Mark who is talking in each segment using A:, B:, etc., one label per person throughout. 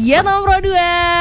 A: Bagian nomor 2.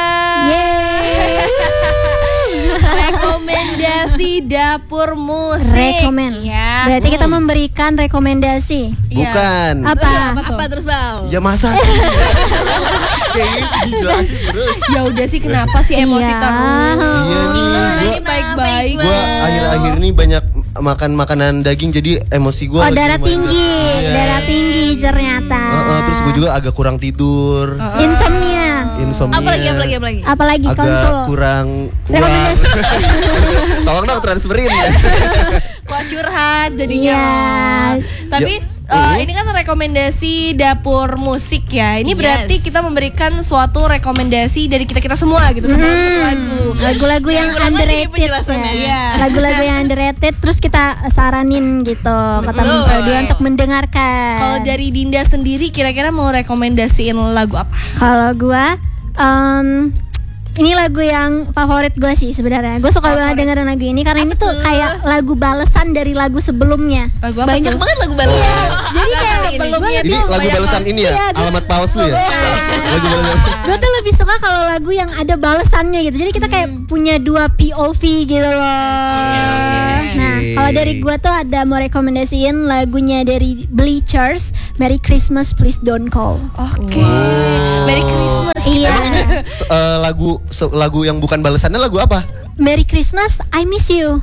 A: Rekomendasi dapur musik.
B: Ya. Berarti kita memberikan rekomendasi.
C: Bukan.
A: Apa terus Bal?
C: Ya masa kayak dijelasin terus.
A: Ya udah sih, kenapa sih emosi terus?
C: Iya nih,
A: Ini baik-baik.
C: Gue akhir-akhir ini banyak makan makanan daging, jadi emosi gue
B: darah tinggi ternyata.
C: Terus gue juga agak kurang tidur.
B: Insomnia. Apalagi
C: agak
B: konsul.
C: kurang uang. Tolong dong transferin.
A: Kok curhat jadinya. Tapi ini kan rekomendasi dapur musik ya. Ini berarti kita memberikan suatu rekomendasi dari kita semua gitu, satu lagu.
B: Lagu-lagu yang underrated ya. Lagu-lagu yang underrated terus kita saranin gitu ke teman-teman untuk mendengarkan.
A: Kalau dari Dinda sendiri kira-kira mau rekomendasiin lagu apa?
B: Kalau gua ini lagu yang favorit gue sih sebenarnya. Gue suka banget dengerin lagu ini karena ini tuh kayak lagu balesan dari lagu sebelumnya.
A: Banyak banget lagu balesan.
B: Iya, jadi kayak sebelumnya
C: ini lagu balesan ini ya, alamat palsu ya. Lagu balesan.
B: Gue tuh lebih suka kalau lagu yang ada balesannya gitu. Jadi kita kayak punya dua POV gitu loh. Nah, kalau dari gue tuh ada mau rekomendasiin lagunya dari Bleachers, Merry Christmas Please Don't Call.
A: Oke. Merry Christmas.
B: Iya.
C: Lagu yang bukan balasannya lagu apa?
B: Merry Christmas, I Miss You.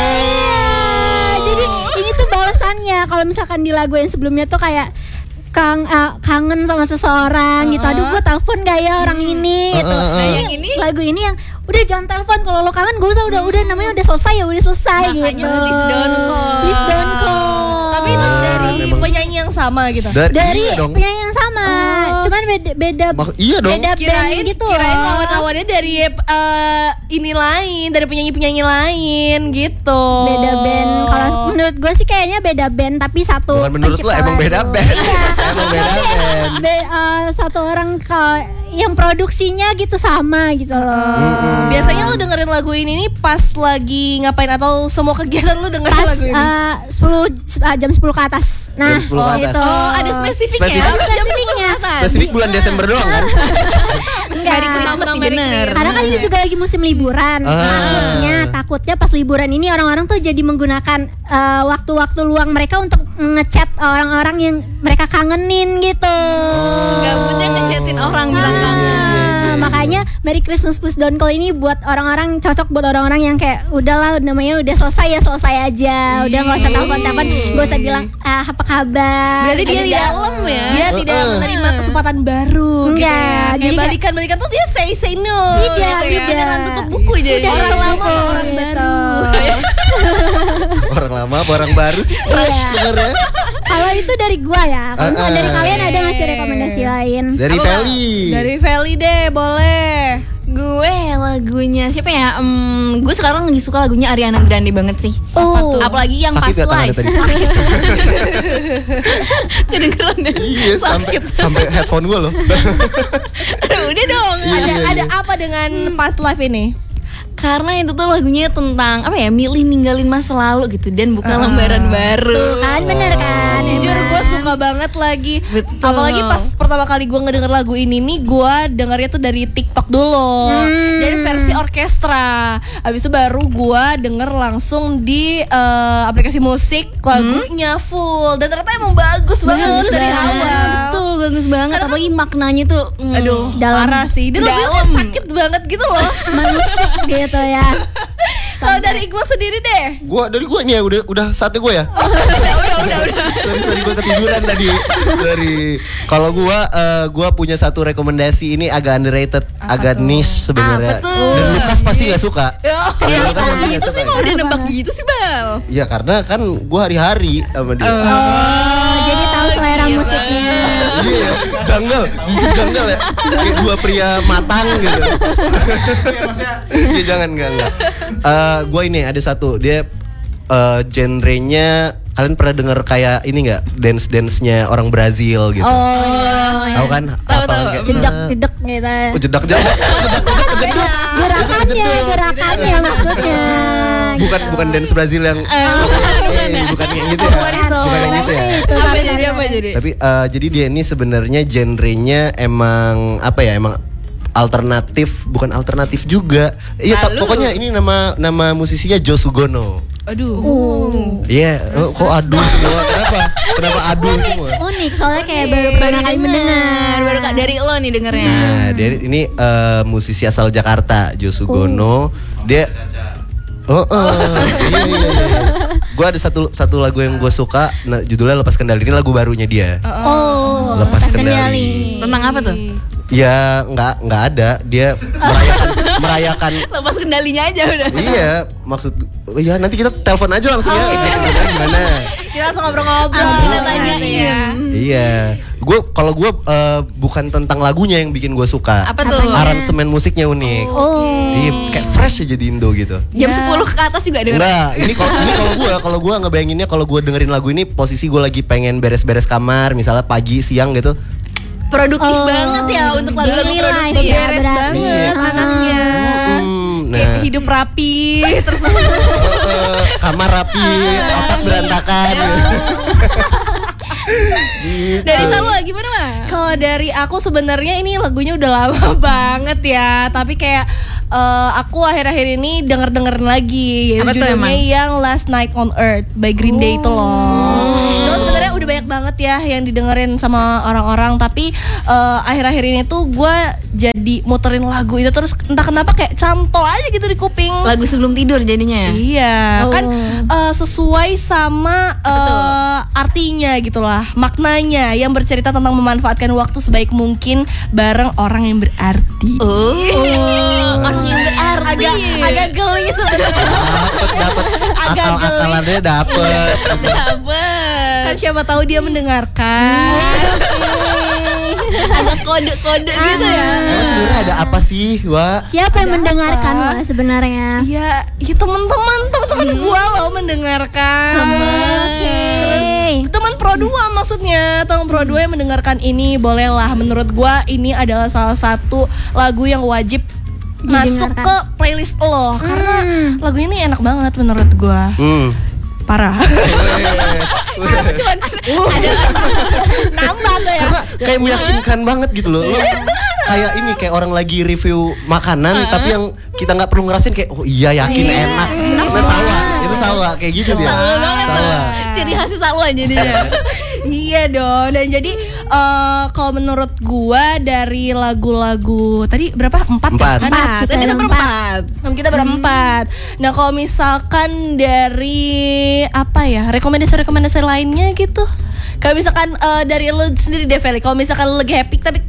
B: Jadi ini tuh balasannya. Kalau misalkan di lagu yang sebelumnya tuh kayak kangen sama seseorang gitu. Aduh, gue telepon gak ya orang ini gitu.
A: Yang ini
B: lagu ini yang udah jangan telepon, kalau lo kangen gue udah namanya udah selesai ya udah selesai. Makanya gitu.
A: Please don't call. Tapi itu dari penyanyi yang sama gitu.
B: Dari penyanyi yang sama. Cuman beda
C: iya dong.
B: Beda band gitu.
A: Kirain lawan-lawannya dari ini lain, dari penyanyi-penyanyi lain gitu.
B: Beda band. Kalau menurut gue sih kayaknya beda band tapi satu.
C: Bukan menurut lo, emang beda band.
B: Iya.
C: Emang beda band.
B: Satu orang yang produksinya gitu sama gitu loh.
A: Biasanya lu dengerin lagu ini nih pas lagi ngapain atau semua kegiatan lu dengerin lagu ini?
B: Jam 10 ke atas. Nah,
C: jam 10 ke atas.
B: Gitu.
A: Ada spesifiknya.
B: Spesifik
C: bulan Desember doang kan?
B: Enggak.
A: Bener.
B: Karena kan ini juga lagi musim liburan. Takutnya pas liburan ini orang-orang tuh jadi menggunakan waktu-waktu luang mereka untuk ngechat orang-orang yang mereka kangenin gitu.
A: Gabutnya ngechatin orang bilang
B: makanya Merry Christmas Please Don't Call ini buat orang-orang, cocok buat orang-orang yang kayak udahlah namanya udah selesai aja. Udah enggak usah telepon-telepon, enggak usah bilang apa kabar.
A: Berarti dia tidak dia tidak menerima kesempatan baru.
B: Enggak.
A: Jadi balikan tuh dia say no.
B: Tidak.
A: Jangan tutup buku jadi orang lama atau orang baru.
C: Orang lama apa orang baru sih? Sebenarnya.
B: Kalau itu dari gua ya. Kalau dari kalian ada ngasih rekomendasi lain?
C: Dari Feli.
A: Dari Feli deh, boleh. Gue lagunya siapa ya? Gue sekarang lagi suka lagunya Ariana Grande banget sih. Apalagi yang
C: sakit
A: pas live.
C: Sakit.
A: Kedengeran deh.
C: Iya, sampai headphone gue loh.
A: Aduh, udah dong. Ada apa dengan pas live ini? Karena itu tuh lagunya tentang apa ya, milih ninggalin masa lalu gitu dan buka lembaran baru.
B: Tuh kan bener kan.
A: Jujur gue suka banget lagi.
B: Betul.
A: Apalagi pas pertama kali gue ngedenger lagu ini nih, gue dengernya tuh dari TikTok dulu, dari versi orkestra. Abis itu baru gue denger langsung di aplikasi musik lagunya full. Dan ternyata emang bagus banget dari awal.
B: Betul, bagus banget.
A: Karena
B: apalagi maknanya tuh
A: aduh, parah sih. Dan lagunya sakit banget gitu loh.
B: Menusuk gitu ya.
A: Kalau dari gue sendiri deh.
C: Dari gue ini ya udah saatnya gue ya.
A: Udah.
C: Sorry gue ketiduran tadi. Kalau gue punya satu rekomendasi, ini agak underrated, agak niche sebenarnya. Dan Lukas pasti nggak suka.
A: Itu sih mau udah nebak gitu sih Bal.
C: Iya karena kan gue hari-hari sama dia.
B: Jadi tahu selera musiknya.
C: Iya, jujur janggal ya. Kayak dua pria matang gitu. Iya jangan enggak. Gue ini ada satu, dia genrenya, kalian pernah denger kayak ini nggak, dance-nya orang Brazil gitu? Tahu kan?
B: Tahu. Jedak-jedek gitu.
C: Jedak-jedek.
B: Gerakannya maksudnya.
C: Bukan dance Brazil yang bukan yang gitu ya. Bukan yang gitu ya.
A: Apa jadi?
C: Tapi jadi dia ini sebenarnya genrenya emang apa ya? Emang bukan alternatif juga. Iya, pokoknya ini nama musisinya Joe Sugono.
A: Aduh.
C: Iya, kok aduh semua? Kenapa aduh semua?
B: Unik, soalnya kayak baru kali mendengar.
D: Baru dari lo nih dengernya.
C: Nah, ini musisi asal Jakarta, Joe Sugono. Dia iya. Gue ada satu lagu yang gue suka, judulnya Lepas Kendali. Ini lagu barunya dia. Lepas Kendali.
D: Tentang apa tuh?
C: Ya nggak ada, dia merayakan
D: Lepas kendalinya aja udah.
C: Iya, maksud ya nanti kita telepon aja langsung ya. Gimana?
A: Kita langsung ngobrol-ngobrol.
D: Kita tanyain.
C: Iya, kalau gue bukan tentang lagunya yang bikin gue suka.
D: Apa tuh?
C: Aransemen musiknya unik. Iya, kayak fresh aja di Indo gitu.
D: Jam 10 ke atas juga denger.
C: Enggak, ini kalau gue ngebayanginnya, kalau gue dengerin lagu ini posisi gue lagi pengen beres-beres kamar, misalnya pagi siang gitu.
D: Produktif banget ya untuk lagu-lagu produktif.
A: Beres banget anaknya. Kayak hidup rapi, terus
C: kamar rapi, otak berantakan.
D: Dari Salwa gimana mah?
A: Kalau dari aku sebenarnya ini lagunya udah lama banget ya, tapi kayak aku akhir-akhir ini dengerin lagi.
D: Apa tuh
A: judulnya
D: emang?
A: yang Last Night on Earth by Green Day itu loh. Itu sebenarnya udah banyak banget ya yang didengerin sama orang-orang, tapi akhir-akhir ini tuh gue jadi muterin lagu itu terus entah kenapa kayak cantol aja gitu di kuping.
D: Lagu sebelum tidur jadinya ya?
A: Iya, kan sesuai sama artinya gitulah, maknanya yang bercerita tentang memanfaatkan waktu sebaik mungkin bareng orang yang berarti.
D: Orang yang berarti.
A: Agak geli sebenarnya.
C: Dapet akal-akalannya dapet.
A: Kan siapa tahu dia mendengarkan.
D: Agak kode-kode gitu ya.
C: Emang sebenarnya ada apa sih, Wak?
B: Siapa yang mendengarkan Wak sebenarnya?
A: Ya teman-teman gua loh mendengarkan.
B: Oke.
A: Teman Pro 2 maksudnya, teman Pro 2 yang mendengarkan ini bolehlah, menurut gua ini adalah salah satu lagu yang wajib masuk ke playlist lo karena lagu ini enak banget menurut gua. Parah. Karena cuman ada nambah tuh ya.
C: Karena kayak meyakinkan banget gitu loh. Lo kayak ini kayak orang lagi review makanan tapi yang kita nggak perlu ngerasin kayak oh iya yakin enak. Itu Salwa kayak gitu dia.
D: Salwa. Ciri khas Salwa jadinya.
A: Iya dong. Dan jadi kalau menurut gua dari lagu-lagu tadi berapa? 4 kan? Kita berempat. Nah kalau misalkan dari apa ya rekomendasi lainnya gitu, kayak misalkan dari lo sendiri deh Feli, kalau misalkan lo lagi happy tapi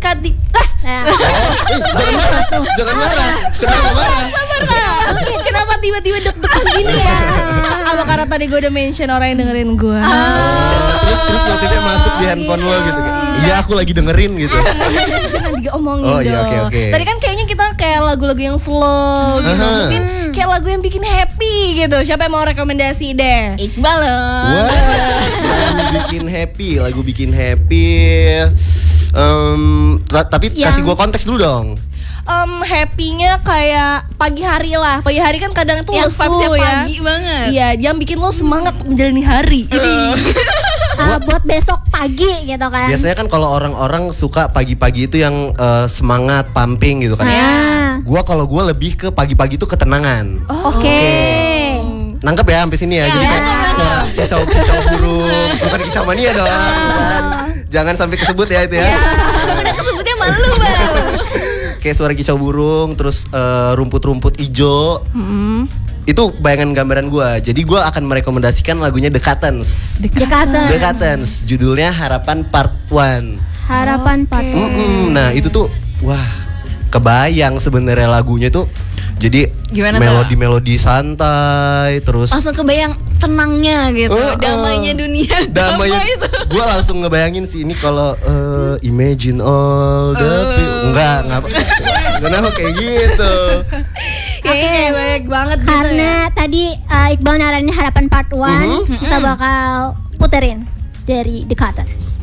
C: Jangan marah.
A: Kenapa tiba-tiba deg-degan gini ya? Apa karena tadi gue udah mention orang yang dengerin gue?
C: Terus notifnya masuk di handphone lo gitu. Iya aku lagi dengerin gitu.
A: Jangan diomongin
C: dong.
A: Iya, okay. Tadi kan kayaknya kita kayak lagu-lagu yang slow gitu. Mungkin kayak lagu yang bikin happy gitu. Siapa yang mau rekomendasi deh?
D: Iqbal loh.
C: Lagu bikin happy. Tapi kasih gue konteks dulu dong.
A: Happy-nya kayak pagi hari lah. Pagi hari kan kadang tuh lesu ya.
D: Pagi banget.
A: Iya, yang bikin lo semangat menjalani hari. Ini
B: buat besok pagi gitu kan.
C: Biasanya kan kalau orang-orang suka pagi-pagi itu yang semangat, pumping gitu kan. Kalau gue lebih ke pagi-pagi itu ketenangan.
B: Oke.
C: Nangkep ya sampai sini ya. Jadi kayak suara kicau burung, bukan kicau mania dong, kan. Jangan sampai kesebut ya itu ya.
D: Udah kesebutnya malu Bang.
C: Kayak suara kicau burung, terus rumput-rumput hijau. Itu bayangan gambaran gue. Jadi gue akan merekomendasikan lagunya The Cuttons. Judulnya Harapan Part 1.
B: Harapan Part 1.
C: Nah itu tuh wah kebayang sebenarnya lagunya tuh. Jadi melodi santai, terus
D: langsung kebayang tenangnya gitu, damainya dunia.
C: Damainya itu. Gue langsung ngebayangin sih ini kalau imagine all the kenapa kayak gitu.
A: Kayak banyak banget gitu.
B: Karena tadi Iqbal nyaranin Harapan Part 1, kita bakal puterin dari The Cuttons.